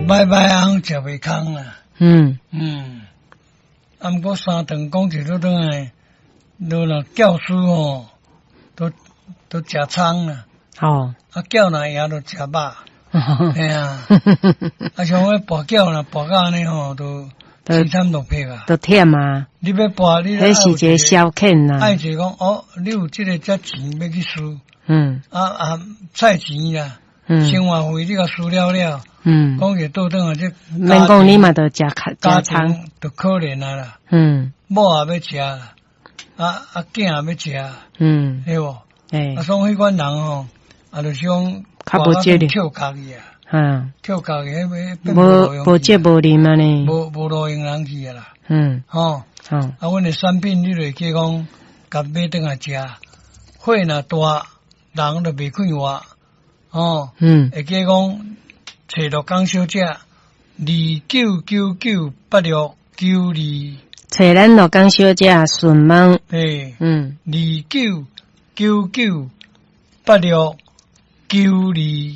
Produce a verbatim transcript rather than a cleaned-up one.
拜拜红食袂空啦。 嗯嗯，啊，毋过三顿讲一路转来，都若教书吼，都都食葱啦。 哦， 啊，叫若赢都食肉。嘿啊，啊，像我跋筊啦，跋到安尼吼，都四三六劈啊。 都忝啊。 你要跋，你迄是一个消遣啦。 爱就讲哦，你有即个遮钱要去输。 嗯。 啊啊，菜钱啦。 嗯。 生活费你甲输了了。嗯。讲起倒转啊，这。 免讲你嘛都食食餐， 都可怜啊啦。 嗯。 某也要食啦，啊啊囝也要食。嗯。对无？诶。啊，所以迄款人吼，啊，就是讲。较无节律，跳家己啊，嗯，跳家己迄个无无节无啉啊呢， 无无路用人去啊啦， 嗯， 吼，哦，啊，阮的产品你就去讲，甲买倒来食，火若大，人就袂快活，哦，嗯，会记讲，找到港小姐，二九九九八六九二， 找咱罗港小姐顺问， 对，嗯，二九九九八六。九二